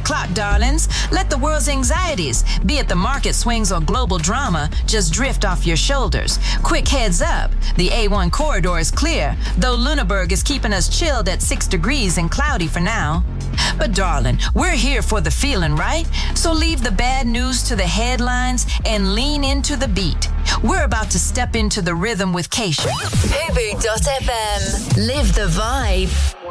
clock, darlings. Let the world's anxieties, be it the market swings or global drama, just drift off your shoulders. Quick heads up, the A1 corridor is clear, though Lüneburg is keeping us chilled at 6 degrees and cloudy for now. But darling, we're here for the feeling, right? So leave the bad news to the headlines and lean into the beat. We're about to step into the rhythm with Keisha. Fubu.fm. Live the vibe.